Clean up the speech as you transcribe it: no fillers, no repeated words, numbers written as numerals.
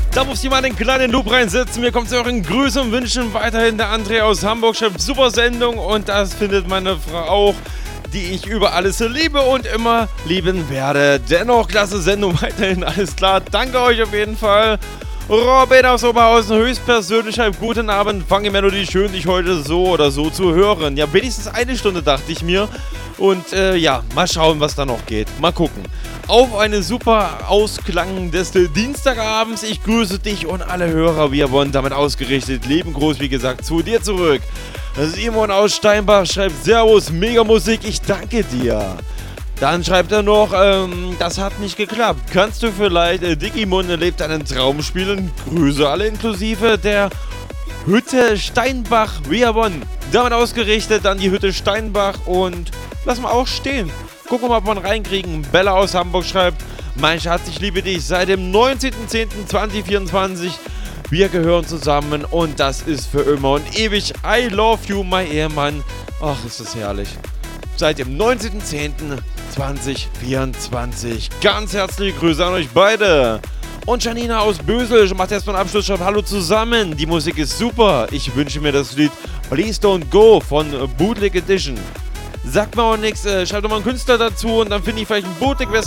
Da muss jemand einen kleinen Loop reinsetzen. Mir kommt zu euren Grüßen und Wünschen. Weiterhin der André aus Hamburg schreibt super Sendung und das findet meine Frau auch, die ich über alles liebe und immer lieben werde. Dennoch klasse Sendung weiterhin, alles klar. Danke euch auf jeden Fall. Robin aus Oberhausen höchstpersönlich schreibt guten Abend. Fange Melodie schön, dich heute so oder so zu hören. Ja, wenigstens eine Stunde dachte ich mir. Und ja, mal schauen, was da noch geht. Mal gucken. Auf einen super Ausklang des Dienstagabends. Ich grüße dich und alle Hörer. Wir wurden damit ausgerichtet. Leben groß, wie gesagt, zu dir zurück. Simon aus Steinbach schreibt Servus, mega Musik, ich danke dir. Dann schreibt er noch, das hat nicht geklappt. Kannst du vielleicht Digimon lebt einen Traum spielen? Grüße alle inklusive der Hütte Steinbach. Wir wurden damit ausgerichtet. Dann die Hütte Steinbach und lassen wir auch stehen. Gucken wir mal, ob wir ihn reinkriegen. Bella aus Hamburg schreibt, mein Schatz, ich liebe dich seit dem 19.10.2024. Wir gehören zusammen und das ist für immer und ewig. I love you, mein Ehemann. Ach, ist das herrlich. Seit dem 19.10.2024. Ganz herzliche Grüße an euch beide. Und Janina aus Bösel macht erstmal einen Abschluss, schreibt Hallo zusammen. Die Musik ist super. Ich wünsche mir das Lied Please Don't Go von Bootleg Edition. Sagt mir auch nichts, schreibt doch mal einen Künstler dazu und dann finde ich vielleicht einen Bootleg,